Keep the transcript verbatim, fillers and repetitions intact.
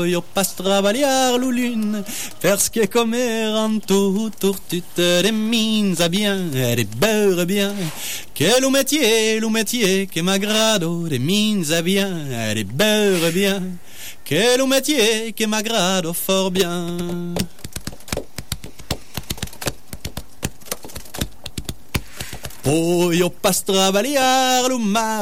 Io pas travagliar lo lune, perché comer en tout, tout des mines à bien, et des beurre bien. Que le métier, le métier que m'agrado, des mines à bien, et des beurre bien. Que le métier que m'agrado fort bien. Poi io pas travagliar lo mar